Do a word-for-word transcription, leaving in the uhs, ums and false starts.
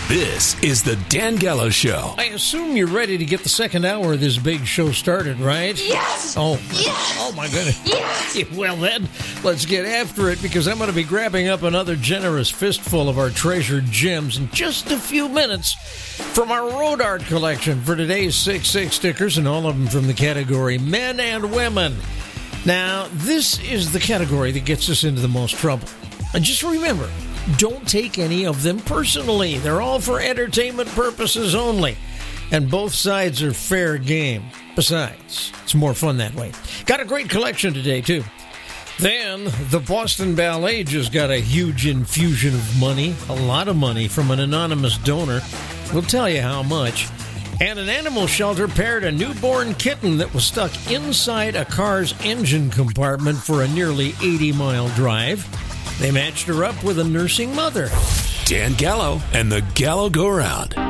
This is the Dan Gallo Show. I assume you're ready to get the second hour of this big show started, right? Yes! Oh, yes! Oh my goodness. Yes! Yeah, well then, let's get after it because I'm going to be grabbing up another generous fistful of our treasured gems in just a few minutes from our road art collection for today's six six stickers, and all of them from the category Men and Women. Now, this is the category that gets us into the most trouble. And just remember, don't take any of them personally. They're all for entertainment purposes only. And both sides are fair game. Besides, it's more fun that way. Got a great collection today, too. Then, the Boston Ballet just got a huge infusion of money, a lot of money from an anonymous donor. We'll tell you how much. And an animal shelter paired a newborn kitten that was stuck inside a car's engine compartment for a nearly eighty-mile drive. They matched her up with a nursing mother. Dan Gallo and the Gallo Go Round.